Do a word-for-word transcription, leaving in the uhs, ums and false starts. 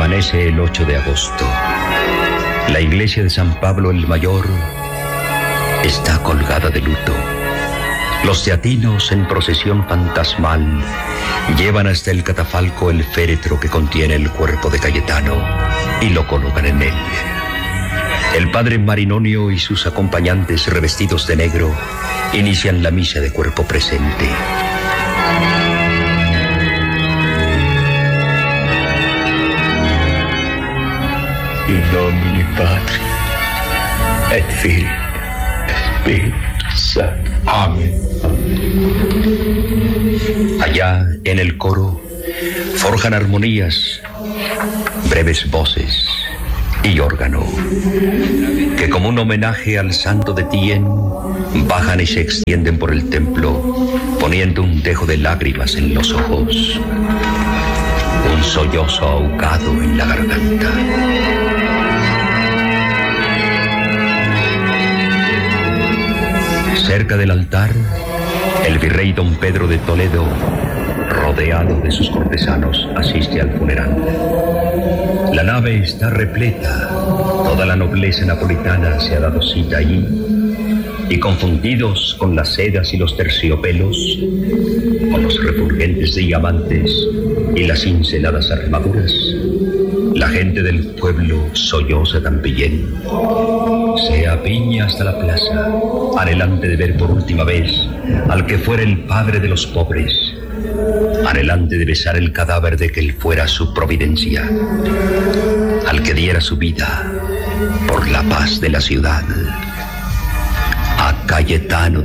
Amanece el ocho de agosto. La iglesia de San Pablo el Mayor está colgada de luto. Los teatinos en procesión fantasmal llevan hasta el catafalco el féretro que contiene el cuerpo de Cayetano y lo colocan en él. El padre Marinonio y sus acompañantes revestidos de negro inician la misa de cuerpo presente. In nomine Patri et Filii et Spiritus Sancti. Amén. Allá en el coro forjan armonías, breves voces y órgano, que como un homenaje al santo de Tien bajan y se extienden por el templo, poniendo un dejo de lágrimas en los ojos, un sollozo ahogado en la garganta. Cerca del altar, el virrey don Pedro de Toledo, rodeado de sus cortesanos, asiste al funeral. La nave está repleta, toda la nobleza napolitana se ha dado cita allí, y confundidos con las sedas y los terciopelos, con los refulgentes diamantes y las cinceladas armaduras, la gente del pueblo solloza también. Se apiña hasta la plaza, anhelante de ver por última vez al que fuera el padre de los pobres, anhelante de besar el cadáver de que él fuera su providencia, al que diera su vida por la paz de la ciudad, a Cayetano